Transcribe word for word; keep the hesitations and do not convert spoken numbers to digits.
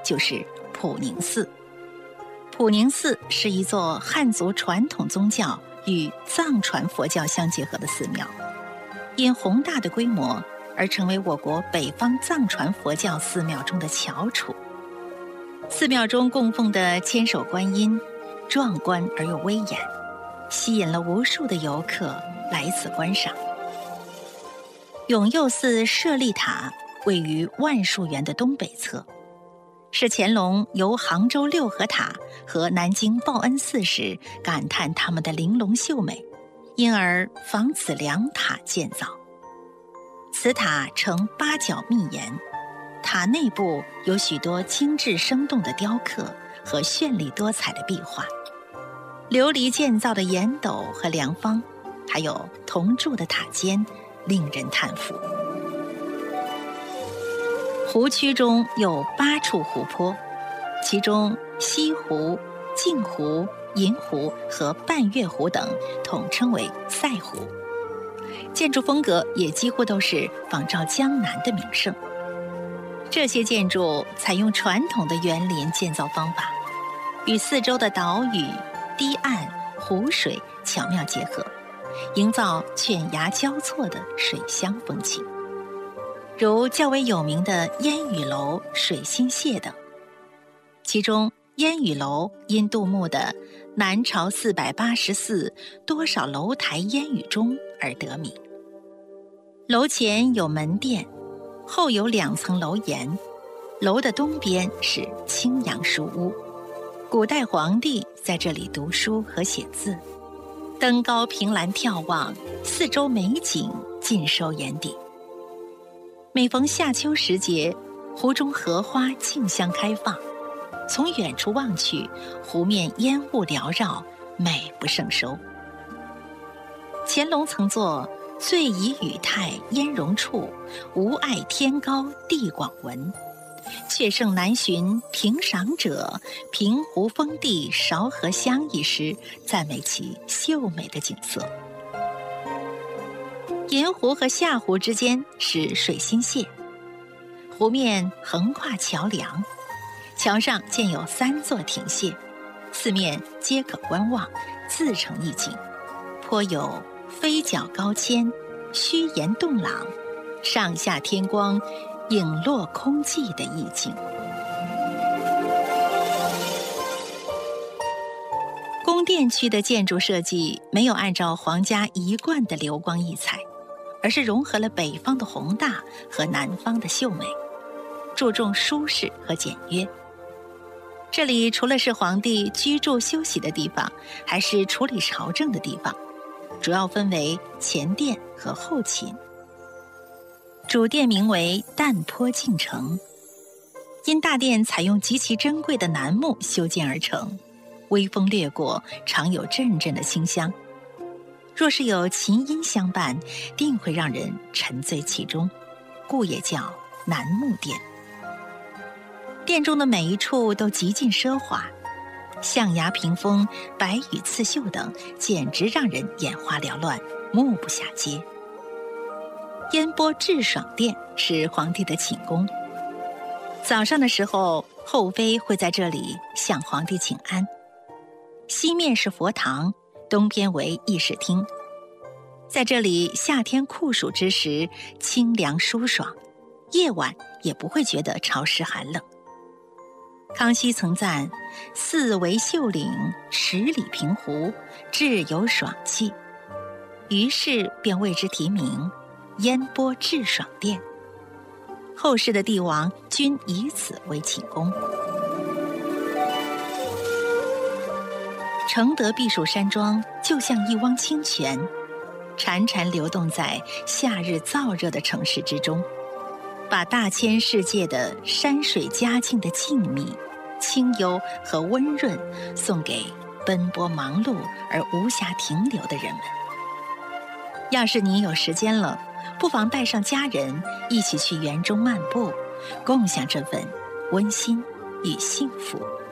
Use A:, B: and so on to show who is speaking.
A: 就是普宁寺。普宁寺是一座汉族传统宗教与藏传佛教相结合的寺庙，因宏大的规模而成为我国北方藏传佛教寺庙中的翘楚。寺庙中供奉的千手观音壮观而又威严，吸引了无数的游客来此观赏。永佑寺舍利塔位于万树园的东北侧，是乾隆游杭州六合塔和南京报恩寺时感叹它们的玲珑秀美，因而仿此两塔建造。此塔呈八角密檐，塔内部有许多精致生动的雕刻和绚丽多彩的壁画，琉璃建造的檐斗和梁方，还有铜铸的塔尖，令人叹服。湖区中有八处湖泊，其中西湖、镜湖、银湖和半月湖等统称为赛湖。建筑风格也几乎都是仿照江南的名胜。这些建筑采用传统的园林建造方法，与四周的岛屿、堤岸、湖水巧妙结合，营造犬牙交错的水乡风情。如较为有名的烟雨楼、水心榭等。其中烟雨楼因杜牧的南朝四百八十寺多少楼台烟雨中而得名。楼前有门殿，后有两层楼檐，楼的东边是青阳书屋，古代皇帝在这里读书和写字。登高凭栏眺望，四周美景尽收眼底。每逢夏秋时节，湖中荷花竞相开放，从远处望去，湖面烟雾缭绕，美不胜收。乾隆曾作“醉以语态烟容处，无碍天高地广闻。却胜难寻平赏者，平湖风地韶荷香”一诗，赞美其秀美的景色。银湖和下湖之间是水心榭，湖面横跨桥梁，桥上建有三座亭榭，四面皆可观望，自成一景，颇有飞角高千，虚岩洞朗，上下天光，影落空寂的意境。宫殿区的建筑设计没有按照皇家一贯的流光溢彩，而是融合了北方的宏大和南方的秀美，注重舒适和简约。这里除了是皇帝居住休息的地方，还是处理朝政的地方，主要分为前殿和后寝。主殿名为淡坡净城，因大殿采用极其珍贵的楠木修建而成，微风掠过，常有阵阵的清香。若是有琴音相伴，定会让人沉醉其中，故也叫楠木殿。殿中的每一处都极尽奢华，象牙屏风、白羽刺绣等，简直让人眼花缭乱，目不暇接。烟波致爽殿是皇帝的寝宫，早上的时候，后妃会在这里向皇帝请安。西面是佛堂，东边为议事厅。在这里，夏天酷暑之时，清凉舒爽，夜晚也不会觉得潮湿寒冷。康熙曾赞四围秀岭，十里平湖，至有爽气，于是便为之题名烟波致爽殿。后世的帝王均以此为寝宫。承德避暑山庄就像一汪清泉，潺潺流动在夏日燥热的城市之中，把大千世界的山水佳境的静谧、清幽和温润送给奔波忙碌而无暇停留的人们。要是你有时间了，不妨带上家人一起去园中漫步，共享这份温馨与幸福。